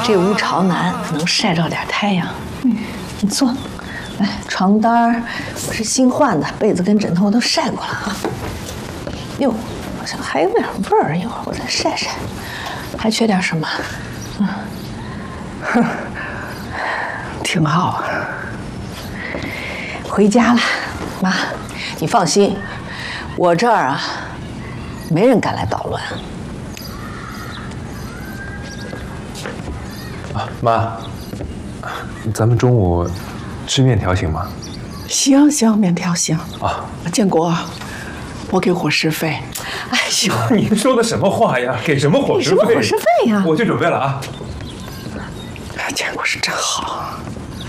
这屋朝南，能晒着点太阳。你坐。来，床单我是新换的，被子跟枕头我都晒过了啊。哟，好像还有点味儿，一会儿我再晒晒。还缺点什么？ 挺好。 回家了，妈，你放心，我这儿啊，没人敢来捣乱。 啊，妈，咱们中午吃面条行吗？ 行，面条行啊。 建国，我给伙食费。 哎呦， 您说的什么话呀？给什么伙食费？ 给什么伙食费呀？ 我去准备了啊。 建国是真好。